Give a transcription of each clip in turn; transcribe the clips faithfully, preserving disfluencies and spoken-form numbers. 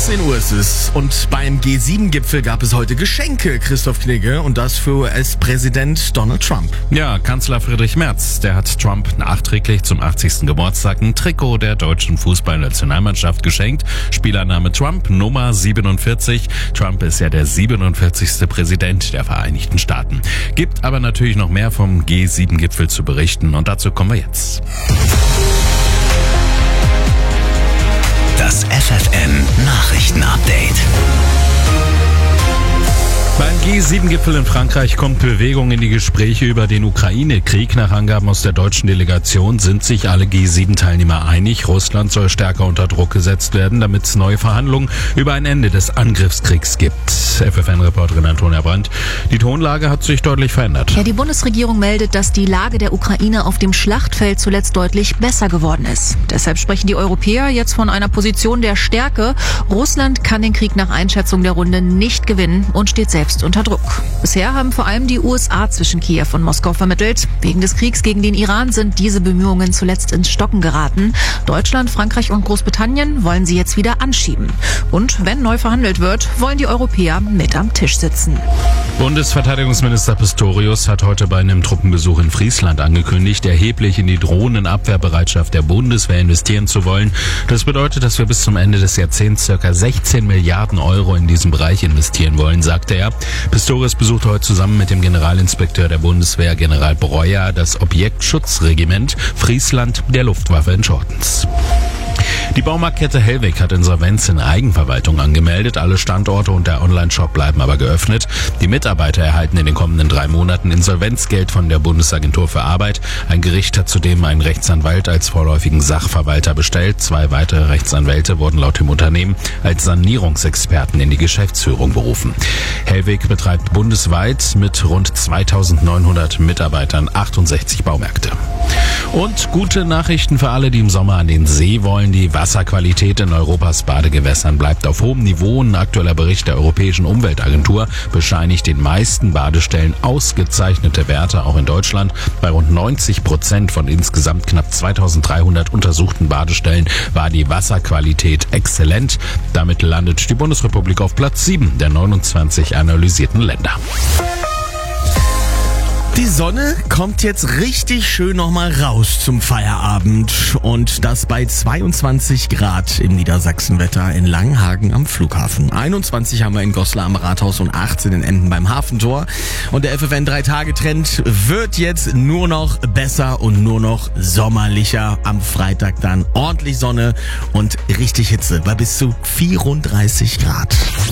achtzehn Uhr ist es und beim G sieben Gipfel gab es heute Geschenke, Christoph Knigge, und das für U S-Präsident Donald Trump. Ja, Kanzler Friedrich Merz, der hat Trump nachträglich zum achtzigsten Geburtstag ein Trikot der deutschen Fußballnationalmannschaft geschenkt. Spielername Trump, Nummer siebenundvierzig. Trump ist ja der siebenundvierzigste Präsident der Vereinigten Staaten. Gibt aber natürlich noch mehr vom G sieben Gipfel zu berichten und dazu kommen wir jetzt. Das F F N Nachrichten-Update. Beim G sieben Gipfel in Frankreich kommt Bewegung in die Gespräche über den Ukraine-Krieg. Nach Angaben aus der deutschen Delegation sind sich alle G sieben Teilnehmer einig. Russland soll stärker unter Druck gesetzt werden, damit es neue Verhandlungen über ein Ende des Angriffskriegs gibt. F F N-Reporterin Antonia Brandt. Die Tonlage hat sich deutlich verändert. Ja, die Bundesregierung meldet, dass die Lage der Ukraine auf dem Schlachtfeld zuletzt deutlich besser geworden ist. Deshalb sprechen die Europäer jetzt von einer Position der Stärke. Russland kann den Krieg nach Einschätzung der Runde nicht gewinnen und steht selbst unter Druck. Bisher haben vor allem die U S A zwischen Kiew und Moskau vermittelt. Wegen des Kriegs gegen den Iran sind diese Bemühungen zuletzt ins Stocken geraten. Deutschland, Frankreich und Großbritannien wollen sie jetzt wieder anschieben. Und wenn neu verhandelt wird, wollen die Europäer mit am Tisch sitzen. Bundesverteidigungsminister Pistorius hat heute bei einem Truppenbesuch in Friesland angekündigt, erheblich in die Drohnenabwehrbereitschaft der Bundeswehr investieren zu wollen. Das bedeutet, dass wir bis zum Ende des Jahrzehnts ca. sechzehn Milliarden Euro in diesem Bereich investieren wollen, sagte er. Pistorius besucht heute zusammen mit dem Generalinspekteur der Bundeswehr, General Breuer, das Objektschutzregiment Friesland der Luftwaffe in Schortens. Die Baumarktkette Hellweg hat Insolvenz in Eigenverwaltung angemeldet. Alle Standorte und der Onlineshop bleiben aber geöffnet. Die Mitarbeiter erhalten in den kommenden drei Monaten Insolvenzgeld von der Bundesagentur für Arbeit. Ein Gericht hat zudem einen Rechtsanwalt als vorläufigen Sachverwalter bestellt. Zwei weitere Rechtsanwälte wurden laut dem Unternehmen als Sanierungsexperten in die Geschäftsführung berufen. Hellweg betreibt bundesweit mit rund zweitausendneunhundert Mitarbeitern achtundsechzig Baumärkte. Und gute Nachrichten für alle, die im Sommer an den See wollen. Die Wasserqualität in Europas Badegewässern bleibt auf hohem Niveau. Ein aktueller Bericht der Europäischen Umweltagentur bescheinigt den meisten Badestellen ausgezeichnete Werte, auch in Deutschland. Bei rund neunzig Prozent von insgesamt knapp zweitausenddreihundert untersuchten Badestellen war die Wasserqualität exzellent. Damit landet die Bundesrepublik auf Platz sieben der neunundzwanzig analysierten Länder. Die Sonne kommt jetzt richtig schön nochmal raus zum Feierabend und das bei zweiundzwanzig Grad im Niedersachsenwetter in Langenhagen am Flughafen. einundzwanzig haben wir in Goslar am Rathaus und achtzehn in Emden beim Hafentor. Und der F F N drei Tage Trend wird jetzt nur noch besser und nur noch sommerlicher. Am Freitag dann ordentlich Sonne und richtig Hitze bei bis zu vierunddreißig Grad.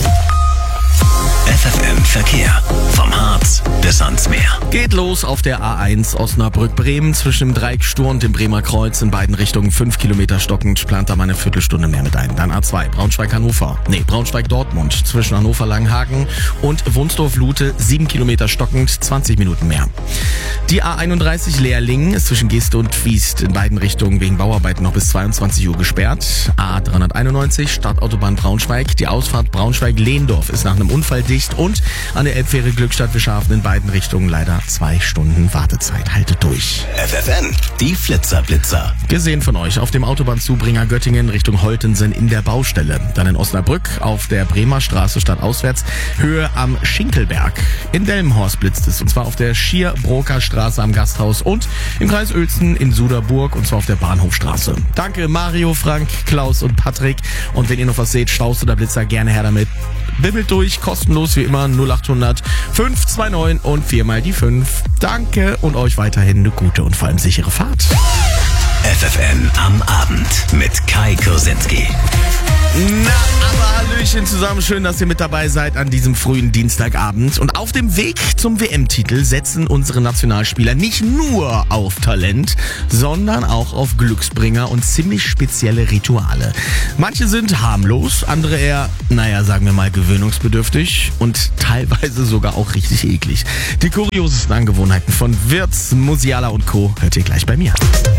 F F N Verkehr. Vom Harz bis ans Meer. Geht los auf der A eins Osnabrück-Bremen zwischen dem Dreieck Stur und dem Bremer Kreuz in beiden Richtungen fünf Kilometer stockend. Plant da mal eine Viertelstunde mehr mit ein. Dann A zwei Braunschweig-Hannover. Nee, Braunschweig-Dortmund zwischen Hannover-Langenhagen und Wunsdorf-Lute sieben Kilometer stockend, zwanzig Minuten mehr. Die A einunddreißig Leerlingen ist zwischen Geste und Twiest in beiden Richtungen wegen Bauarbeiten noch bis zweiundzwanzig Uhr gesperrt. A dreihunderteinundneunzig Stadtautobahn Braunschweig. Die Ausfahrt Braunschweig-Lehndorf ist nach einem Unfall dicht und an der Elbfähre Glückstadt-Wischhafen in beiden Richtungen leider zwei Stunden Wartezeit. Haltet durch. F F N, die Flitzer-Blitzer. Gesehen von euch auf dem Autobahnzubringer Göttingen Richtung Holtensen in der Baustelle. Dann in Osnabrück auf der Bremer Straße stadtauswärts, Höhe am Schinkelberg. In Delmenhorst blitzt es, und zwar auf der Schierbroker Straße am Gasthaus und im Kreis Uelzen in Suderburg, und zwar auf der Bahnhofstraße. Danke Mario, Frank, Klaus und Patrick. Und wenn ihr noch was seht, Staus oder Blitzer, gerne her damit. Bimmelt durch, kostenlos wie immer null achthundert fünf zwei neun und viermal die fünf. Danke und euch weiterhin eine gute und vor allem sichere Fahrt. F F N am Abend mit Kai Kursinski. Na, aber Hallöchen zusammen, schön, dass ihr mit dabei seid an diesem frühen Dienstagabend. Und auf dem Weg zum W M-Titel setzen unsere Nationalspieler nicht nur auf Talent, sondern auch auf Glücksbringer und ziemlich spezielle Rituale. Manche sind harmlos, andere eher, naja, sagen wir mal gewöhnungsbedürftig und teilweise sogar auch richtig eklig. Die kuriosesten Angewohnheiten von Wirtz, Musiala und Co. hört ihr gleich bei mir.